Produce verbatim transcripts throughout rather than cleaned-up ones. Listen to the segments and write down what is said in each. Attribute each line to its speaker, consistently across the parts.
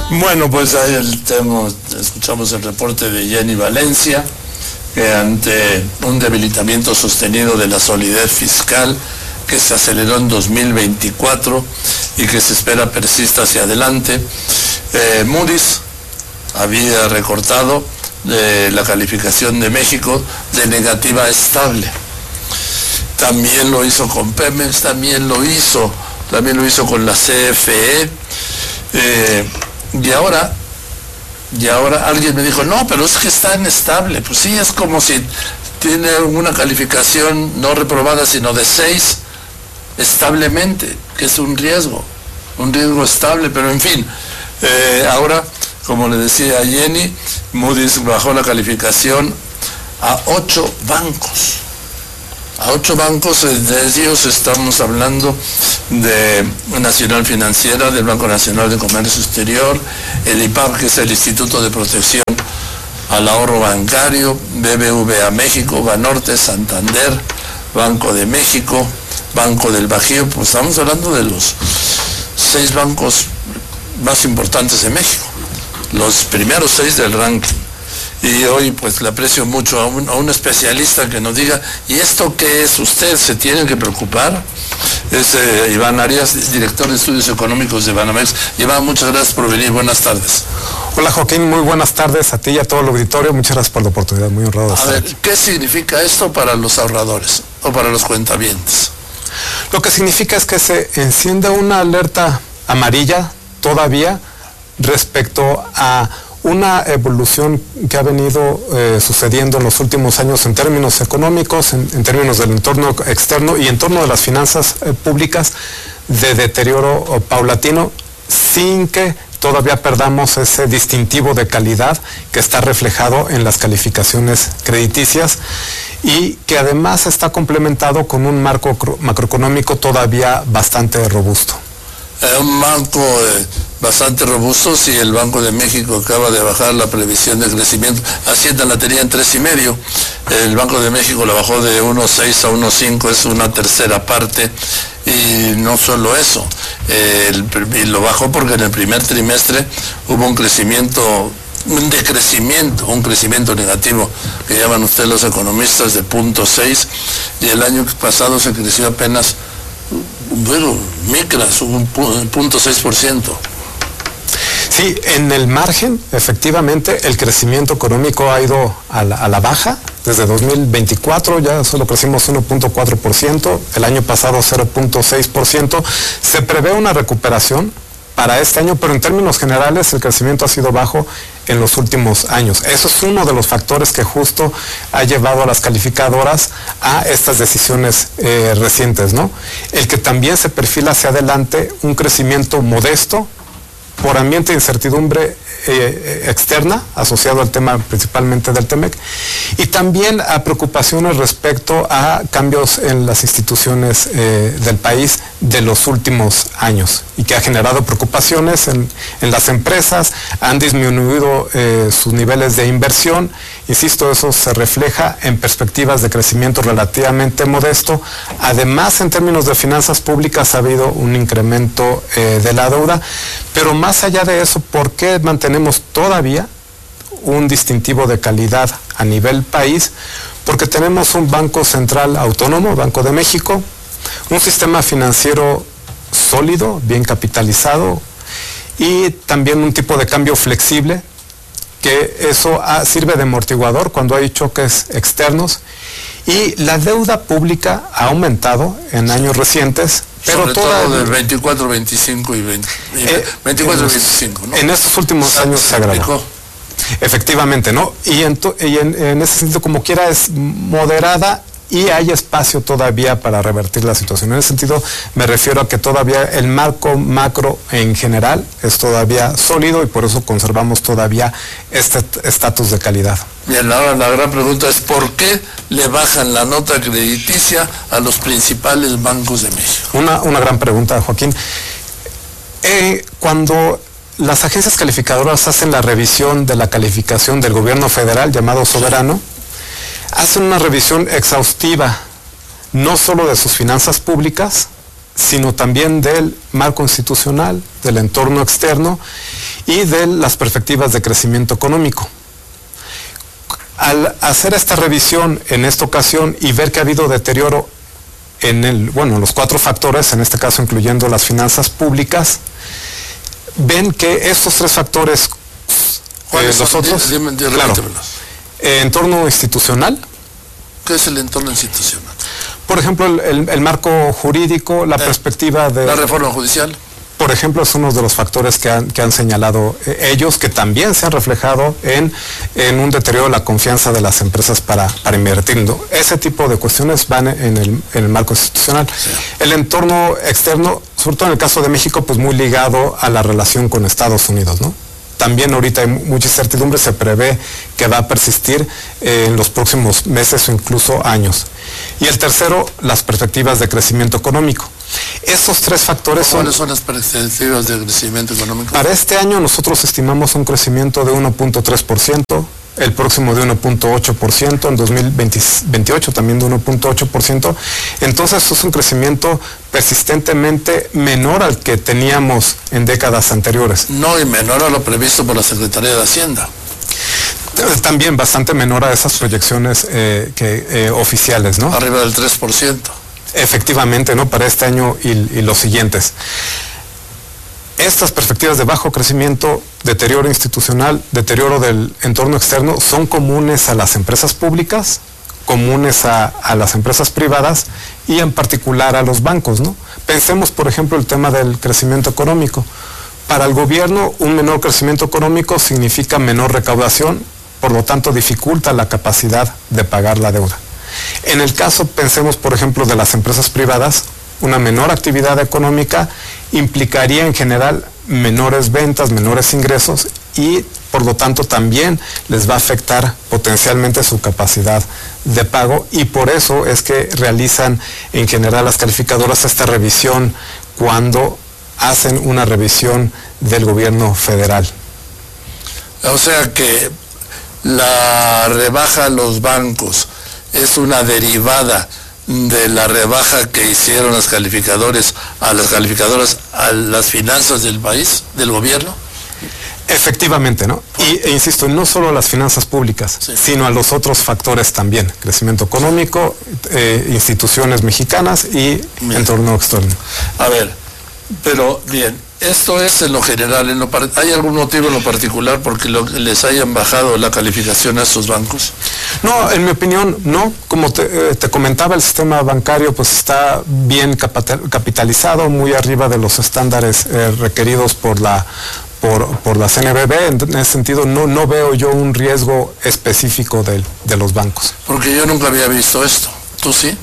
Speaker 1: Bueno, pues ahí el tema, escuchamos el reporte de Jenny Valencia, que ante un debilitamiento sostenido de la solidez fiscal que se aceleró en dos mil veinticuatro y que se espera persista hacia adelante, eh, Moody's había recortado eh, la calificación de México de negativa a estable. También lo hizo con Pemex, también lo hizo, también lo hizo con la C F E. Eh, y ahora, y ahora alguien me dijo, no, pero es que está inestable. Pues sí, es como si tiene una calificación no reprobada, sino de seis establemente, que es un riesgo, un riesgo estable, pero en fin, eh, ahora, como le decía a Jenny, Moody's bajó la calificación a ocho bancos. A ocho bancos, de ellos estamos hablando de Nacional Financiera, del Banco Nacional de Comercio Exterior, el I P A B, que es el Instituto de Protección al Ahorro Bancario, B B V A México, Banorte, Santander, Banco de México, Banco del Bajío. Pues estamos hablando de los seis bancos más importantes de México, los primeros seis del ranking. Y hoy pues le aprecio mucho a un, a un especialista que nos diga, ¿y esto qué es? ¿Usted se tiene que preocupar? Es eh, Iván Arias, director de Estudios Económicos de Banamex. Iván, muchas gracias por venir, buenas tardes.
Speaker 2: Hola Joaquín, muy buenas tardes a ti y a todo el auditorio, muchas gracias por la oportunidad, muy honrado de
Speaker 1: a
Speaker 2: estar
Speaker 1: ver,
Speaker 2: aquí.
Speaker 1: ¿Qué significa esto para los ahorradores o para los cuentavientes?
Speaker 2: Lo que significa es que se enciende una alerta amarilla todavía respecto a una evolución que ha venido eh, sucediendo en los últimos años en términos económicos, en, en términos del entorno externo y en torno de las finanzas eh, públicas, de deterioro oh, paulatino, sin que todavía perdamos ese distintivo de calidad que está reflejado en las calificaciones crediticias y que además está complementado con un marco macroeconómico todavía bastante robusto.
Speaker 1: Eh, un marco eh, bastante robusto. Si el Banco de México acaba de bajar la previsión de crecimiento, Hacienda la tenía en tres y medio, el Banco de México la bajó de uno punto seis a uno punto cinco, es una tercera parte. Y no solo eso, eh, el, y lo bajó porque en el primer trimestre hubo un crecimiento, un decrecimiento, un crecimiento negativo, que llaman ustedes los economistas, de punto seis, y el año pasado se creció apenas, bueno, micras, un punto seis por ciento.
Speaker 2: Sí, en el margen, efectivamente, el crecimiento económico ha ido a la, a la baja. Desde dos mil veinticuatro ya solo crecimos uno punto cuatro por ciento, el año pasado cero punto seis por ciento. Se prevé una recuperación para este año, pero en términos generales el crecimiento ha sido bajo en los últimos años. Eso es uno de los factores que justo ha llevado a las calificadoras a estas decisiones eh, recientes, ¿no? El que también se perfila hacia adelante un crecimiento modesto por ambiente de incertidumbre eh, externa, asociado al tema principalmente del T M E C, y también a preocupaciones respecto a cambios en las instituciones eh, del país de los últimos años, y que ha generado preocupaciones en, en las empresas, han disminuido eh, sus niveles de inversión. Insisto, eso se refleja en perspectivas de crecimiento relativamente modesto. Además, en términos de finanzas públicas ha habido un incremento eh, de la deuda, pero más allá de eso, ¿por qué mantenemos todavía un distintivo de calidad a nivel país? Porque tenemos un Banco Central autónomo, Banco de México, un sistema financiero sólido, bien capitalizado, y también un tipo de cambio flexible, que eso ah, sirve de amortiguador cuando hay choques externos, y la deuda pública ha aumentado en años recientes, pero
Speaker 1: sobre
Speaker 2: toda,
Speaker 1: todo del veinticuatro, veinticinco y veinte, eh, veinticuatro y veinticinco, ¿no?
Speaker 2: En estos últimos años se agravó. Efectivamente, ¿no? Y, en, y en, en ese sentido, como quiera, es moderada y hay espacio todavía para revertir la situación. En ese sentido, me refiero a que todavía el marco macro en general es todavía sólido y por eso conservamos todavía este estatus de calidad.
Speaker 1: Bien, ahora la gran pregunta es, ¿por qué le bajan la nota crediticia a los principales bancos de México?
Speaker 2: Una, una gran pregunta, Joaquín. Eh, cuando las agencias calificadoras hacen la revisión de la calificación del gobierno federal, llamado soberano, hacen una revisión exhaustiva, no solo de sus finanzas públicas, sino también del marco institucional, del entorno externo, y de las perspectivas de crecimiento económico. Al hacer esta revisión en esta ocasión y ver que ha habido deterioro en el, bueno, los cuatro factores, en este caso incluyendo las finanzas públicas, ven que estos tres factores,
Speaker 1: ¿cuáles
Speaker 2: eh, los
Speaker 1: son?
Speaker 2: otros,
Speaker 1: Dime, dime,
Speaker 2: claro, eh, entorno institucional.
Speaker 1: ¿Qué es el entorno institucional?
Speaker 2: Por ejemplo, el, el, el marco jurídico, la eh, perspectiva de...
Speaker 1: La reforma judicial.
Speaker 2: Por ejemplo, es uno de los factores que han, que han señalado eh, ellos, que también se han reflejado en, en un deterioro de la confianza de las empresas para, para invertir. ¿No? Ese tipo de cuestiones van en el, en el marco institucional. Sí. El entorno externo, sobre todo en el caso de México, pues muy ligado a la relación con Estados Unidos, ¿no? También ahorita hay mucha incertidumbre, se prevé que va a persistir eh, en los próximos meses o incluso años. Y el tercero, las perspectivas de crecimiento económico. Estos tres factores son...
Speaker 1: ¿Cuáles son las perspectivas de crecimiento económico?
Speaker 2: Para este año nosotros estimamos un crecimiento de uno punto tres por ciento, el próximo de uno punto ocho por ciento, en dos mil veintiocho también de uno punto ocho por ciento. Entonces es un crecimiento persistentemente menor al que teníamos en décadas anteriores.
Speaker 1: No, y menor a lo previsto por la Secretaría de Hacienda.
Speaker 2: También bastante menor a esas proyecciones eh, que, eh, oficiales, ¿no?
Speaker 1: Arriba del tres por ciento.
Speaker 2: Efectivamente, ¿no? Para este año y, y los siguientes. Estas perspectivas de bajo crecimiento, deterioro institucional, deterioro del entorno externo, son comunes a las empresas públicas, comunes a, a las empresas privadas y en particular a los bancos, ¿no? Pensemos, por ejemplo, el tema del crecimiento económico. Para el gobierno, un menor crecimiento económico significa menor recaudación, por lo tanto dificulta la capacidad de pagar la deuda. En el caso, pensemos, por ejemplo, de las empresas privadas, una menor actividad económica implicaría en general menores ventas, menores ingresos y por lo tanto también les va a afectar potencialmente su capacidad de pago, y por eso es que realizan en general las calificadoras esta revisión cuando hacen una revisión del gobierno federal.
Speaker 1: O sea que la rebaja a los bancos es una derivada de la rebaja que hicieron los calificadores a las calificadoras a las finanzas del país, del gobierno.
Speaker 2: Efectivamente, ¿no? Y, e insisto, no solo a las finanzas públicas, sí, sino a los otros factores también, crecimiento económico, eh, instituciones mexicanas y bien, entorno externo.
Speaker 1: A ver, pero bien, esto es en lo general, en lo par... ¿hay algún motivo en lo particular porque lo, les hayan bajado la calificación a estos bancos?
Speaker 2: No, en mi opinión, no. Como te, eh, te comentaba, el sistema bancario pues está bien capitalizado, muy arriba de los estándares eh, requeridos por la por, por la C N B B. En ese sentido, no, no veo yo un riesgo específico de, de los bancos.
Speaker 1: Porque yo nunca había visto esto. ¿Tú sí?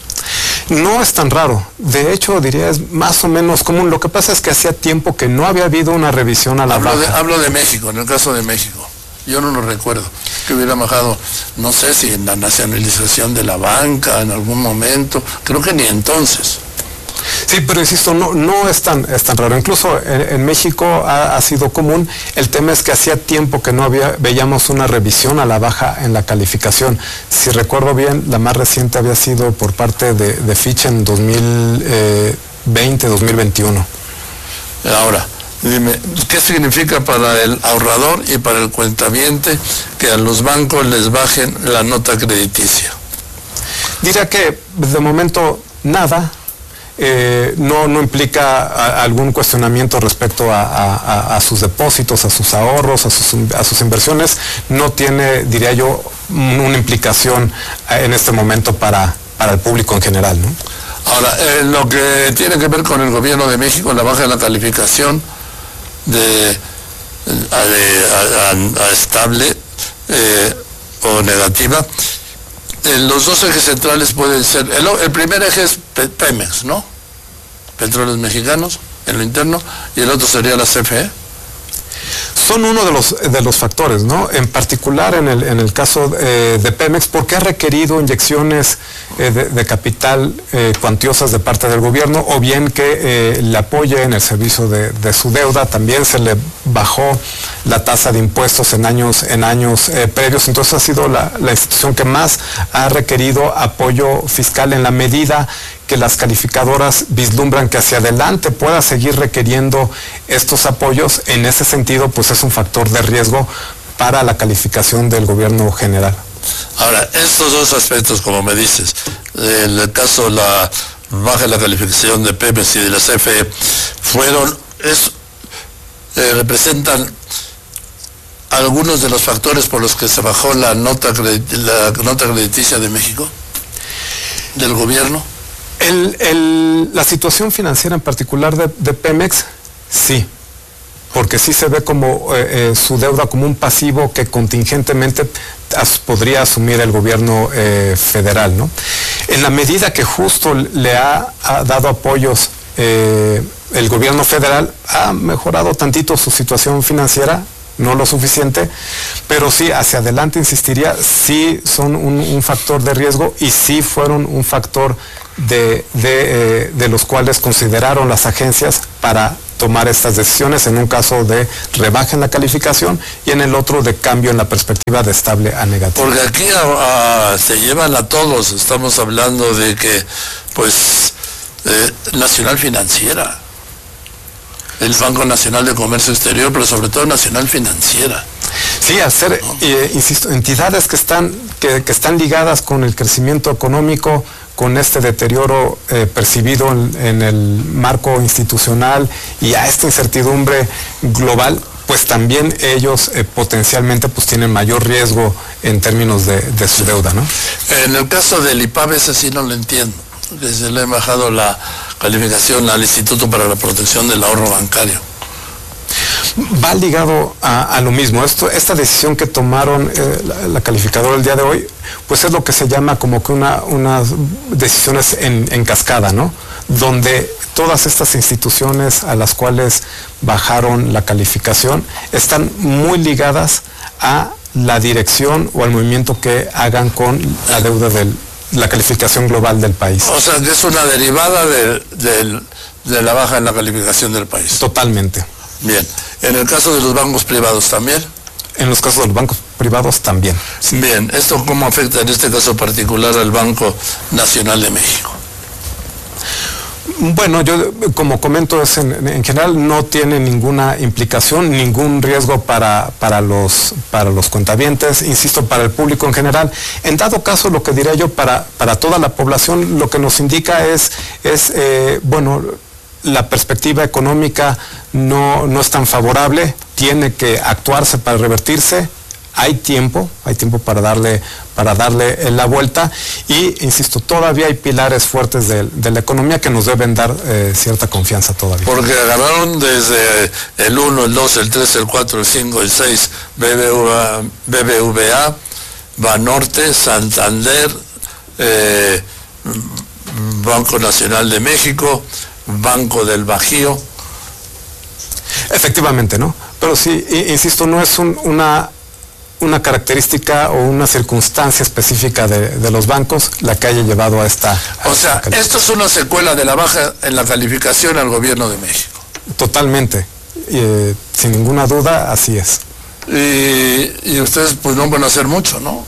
Speaker 2: No es tan raro, de hecho diría es más o menos común. Lo que pasa es que hacía tiempo que no había habido una revisión a la
Speaker 1: hablo
Speaker 2: baja.
Speaker 1: De, hablo de México, en el caso de México, yo no lo recuerdo, que hubiera bajado, no sé si en la nacionalización de la banca en algún momento, creo que ni entonces.
Speaker 2: Sí, pero insisto, no, no es tan, es tan raro. Incluso en, en México ha, ha sido común. El tema es que hacía tiempo que no había, veíamos una revisión a la baja en la calificación. Si recuerdo bien, la más reciente había sido por parte de, de Fitch en dos mil veinte, dos mil veintiuno.
Speaker 1: Ahora, dime, ¿qué significa para el ahorrador y para el cuentaviente que a los bancos les bajen la nota crediticia?
Speaker 2: Diría que de momento nada. Eh, no, no implica a, algún cuestionamiento respecto a, a, a sus depósitos, a sus ahorros, a sus, a sus inversiones. No tiene, diría yo, una implicación en este momento para, para el público en general, ¿no?
Speaker 1: Ahora, eh, lo que tiene que ver con el gobierno de México, la baja de la calificación de, a, de, a, a estable eh, o negativa. Los dos ejes centrales pueden ser, el, el primer eje es Pemex, ¿no? Petróleos Mexicanos, en lo interno, y el otro sería la C F E.
Speaker 2: Son uno de los, de los factores, ¿no? En particular en el, en el caso eh, de Pemex, porque ha requerido inyecciones eh, de, de capital eh, cuantiosas de parte del gobierno, o bien que eh, le apoye en el servicio de, de su deuda. También se le bajó la tasa de impuestos en años, en años eh, previos. Entonces ha sido la, la institución que más ha requerido apoyo fiscal en la medida que las calificadoras vislumbran que hacia adelante pueda seguir requiriendo estos apoyos. En ese sentido, pues es un factor de riesgo para la calificación del gobierno general.
Speaker 1: Ahora, estos dos aspectos, como me dices, en el caso de la baja de la calificación de Pemex y de la C F E, fueron, es, eh, representan algunos de los factores por los que se bajó la nota, la nota crediticia de México, del gobierno.
Speaker 2: El, el, la situación financiera en particular de, de Pemex, sí, porque sí se ve como eh, eh, su deuda como un pasivo que contingentemente as, podría asumir el gobierno eh, federal, ¿no? En la medida que justo le ha, ha dado apoyos eh, el gobierno federal, ha mejorado tantito su situación financiera, no lo suficiente, pero sí, hacia adelante insistiría, sí son un, un factor de riesgo y sí fueron un factor de, de, eh, de los cuales consideraron las agencias para tomar estas decisiones, en un caso de rebaja en la calificación y en el otro de cambio en la perspectiva de estable a negativo.
Speaker 1: Porque aquí a, a, se llevan a todos, estamos hablando de que, pues, eh, Nacional Financiera, el Banco Nacional de Comercio Exterior, pero sobre todo Nacional Financiera.
Speaker 2: Sí, hacer, ¿no? eh, insisto, entidades que están, que, que están ligadas con el crecimiento económico, con este deterioro eh, percibido en, en el marco institucional y a esta incertidumbre global, pues también ellos eh, potencialmente pues tienen mayor riesgo en términos de, de su deuda, ¿no?
Speaker 1: En el caso del I P A B, ese sí no lo entiendo, que se le ha bajado la calificación al Instituto para la Protección del Ahorro Bancario.
Speaker 2: Va ligado a, a lo mismo. Esto, esta decisión que tomaron eh, la, la calificadora el día de hoy, pues es lo que se llama como que una, unas decisiones en, en cascada, ¿no? Donde todas estas instituciones a las cuales bajaron la calificación están muy ligadas a la dirección o al movimiento que hagan con la deuda del la calificación global del país.
Speaker 1: O sea, que es una derivada de, de, de la baja en la calificación del país.
Speaker 2: Totalmente.
Speaker 1: Bien. ¿En el caso de los bancos privados también?
Speaker 2: En los casos de los bancos privados también.
Speaker 1: Sí. Bien. ¿Esto cómo afecta en este caso particular al Banco Nacional de México?
Speaker 2: Bueno, yo como comento, es en, en general no tiene ninguna implicación, ningún riesgo para, para, los, para los cuentavientes, insisto, para el público en general. En dado caso, lo que diré yo para, para toda la población, lo que nos indica es, es eh, bueno, la perspectiva económica no, no es tan favorable, tiene que actuarse para revertirse. Hay tiempo, hay tiempo para darle, para darle la vuelta y, insisto, todavía hay pilares fuertes de, de la economía que nos deben dar eh, cierta confianza todavía.
Speaker 1: Porque agarraron desde el uno, el dos, el tres, el cuatro, el cinco, el seis, B B V A, Banorte, Santander, eh, Banco Nacional de México, Banco del Bajío.
Speaker 2: Efectivamente, ¿no? Pero sí, insisto, no es un, una... una característica o una circunstancia específica de, de los bancos la que haya llevado a esta... A
Speaker 1: o sea, esta esto es una secuela de la baja en la calificación al gobierno de México.
Speaker 2: Totalmente, eh, sin ninguna duda, así es.
Speaker 1: Y, y ustedes pues no van a hacer mucho, ¿no?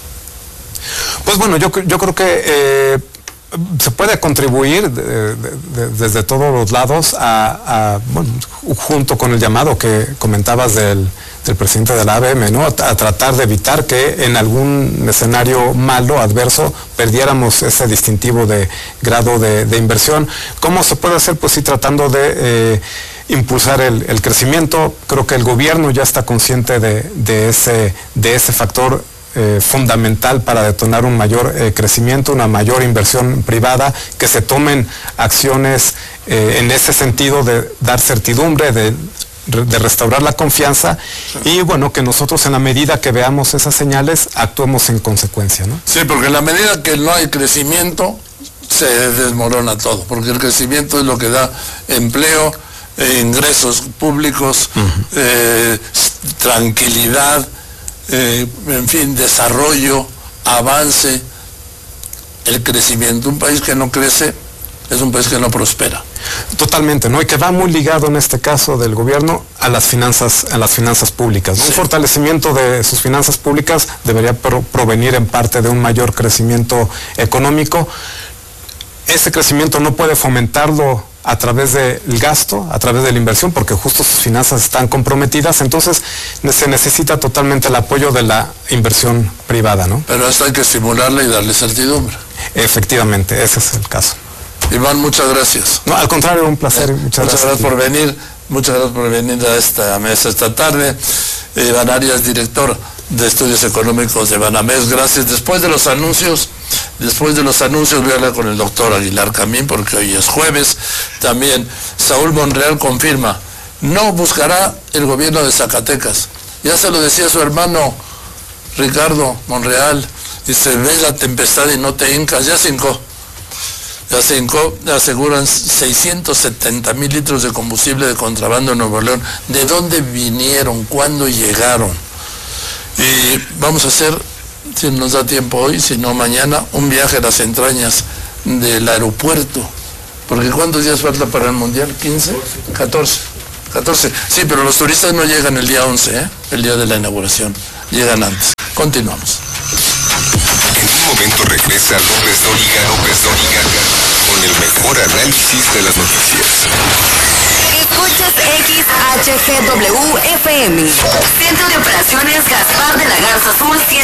Speaker 2: Pues bueno, yo, yo creo que eh, se puede contribuir de, de, de, desde todos los lados a, a, bueno, junto con el llamado que comentabas del, del presidente de la A B M, ¿no? A, a tratar de evitar que en algún escenario malo, adverso, perdiéramos ese distintivo de grado de, de inversión. ¿Cómo se puede hacer? Pues sí, tratando de eh, impulsar el, el crecimiento. Creo que el gobierno ya está consciente de, de, ese, de ese factor Eh, fundamental para detonar un mayor eh, crecimiento, una mayor inversión privada, que se tomen acciones eh, en ese sentido de dar certidumbre, de, de restaurar la confianza y bueno, que nosotros en la medida que veamos esas señales actuemos en consecuencia, ¿no?
Speaker 1: Sí, porque en la medida que no hay crecimiento se desmorona todo, porque el crecimiento es lo que da empleo, eh, ingresos públicos, uh-huh. eh, tranquilidad, Eh, en fin, desarrollo, avance, el crecimiento. Un país que no crece es un país que no prospera.
Speaker 2: Totalmente, ¿no? Y que va muy ligado en este caso del gobierno a las finanzas, a las finanzas públicas, ¿no? Sí. Un fortalecimiento de sus finanzas públicas debería pro provenir en parte de un mayor crecimiento económico. Ese crecimiento no puede fomentarlo a través del gasto, a través de la inversión, porque justo sus finanzas están comprometidas, entonces se necesita totalmente el apoyo de la inversión privada, ¿no?
Speaker 1: Pero esto hay que estimularla y darle certidumbre.
Speaker 2: Efectivamente, ese es el caso.
Speaker 1: Iván, muchas gracias.
Speaker 2: No, al contrario, un placer.
Speaker 1: Eh,
Speaker 2: muchas,
Speaker 1: muchas gracias, gracias por venir, muchas gracias por venir a esta mesa esta tarde. Iván Arias, director de Estudios Económicos de Banamex, gracias. Después de los anuncios, después de los anuncios voy a hablar con el doctor Aguilar Camín, porque hoy es jueves. También Saúl Monreal confirma, no buscará el gobierno de Zacatecas. Ya se lo decía su hermano Ricardo Monreal, dice, ves la tempestad y no te hincas, ya se hincó. Ya se hincó, aseguran seiscientos setenta mil litros de combustible de contrabando en Nuevo León. ¿De dónde vinieron? ¿Cuándo llegaron? Y vamos a hacer, si nos da tiempo hoy, si no mañana, un viaje a las entrañas del aeropuerto. Porque ¿cuántos días falta para el Mundial? ¿quince? ¿catorce? catorce. Sí, pero los turistas no llegan el día once, ¿eh? El día de la inauguración. Llegan antes. Continuamos.
Speaker 3: En un momento regresa López Dóriga, López Dóriga, con el mejor análisis de las noticias.
Speaker 4: Escuchas X H G W F M. Centro de Operaciones Gaspar de la Garza Azul